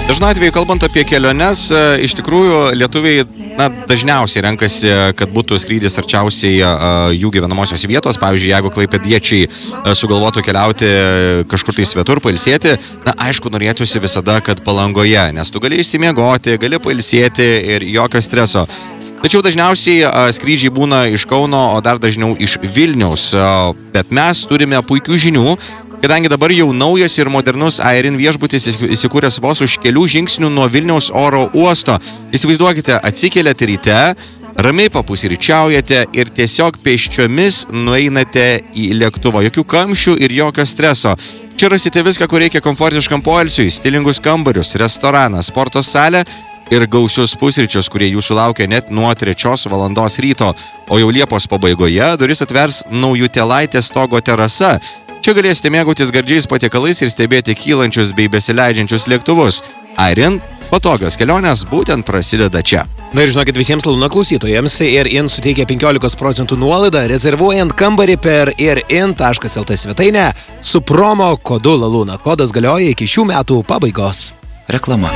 Dažnu atveju, kalbant apie keliones, iš tikrųjų lietuviai dažniausiai renkasi, kad būtų skrydis arčiausiai jų gyvenamosios vietos. Pavyzdžiui, jeigu klaipėdiečiai sugalvotų keliauti kažkur tai svetur, pailsėti, aišku, norėtųsi visada, kad Palangoje, nes tu gali išsimiegoti, gali pailsėti ir jokio streso. Tačiau dažniausiai skrydžiai būna iš Kauno, o dar dažniau iš Vilniaus. Bet mes turime puikių žinių, kadangi dabar jau naujas ir modernus Airin viešbutis įsikūręs vos už kelių žingsnių nuo Vilniaus oro uosto. Įsivaizduokite, atsikeliate ryte, ramiai papusryčiaujate ir tiesiog pėsčiomis nueinate į lėktuvą. Jokių kamščių ir jokio streso. Čia rasite viską, ko reikia komfortiškam poilsiui, stilingus kambarius, restoraną, sporto salę ir gausius pusryčius, kurie jūsų laukia net nuo 3 valandos ryto. O jau Liepos pabaigoje duris atvers Naujutėlaitės stogo terasa. Čia galėsite mėgautis gardžiais patiekalais ir stebėti kylančius bei besileidžiančius lėktuvus. Airin, patogios kelionės būtent prasideda čia. Na ir žinokit, visiems Laluna klausytojams AirIn suteikia 15% nuolaidą, rezervuojant kambarį per airin.lt svetainę su promo kodu Laluna. Kodas galioja iki šių metų pabaigos. Reklama.